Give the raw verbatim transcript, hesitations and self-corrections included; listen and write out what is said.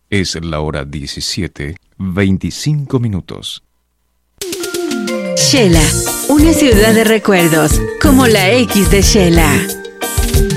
Es la hora diecisiete, veinticinco minutos. Xela, una ciudad de recuerdos, como la X de Xela.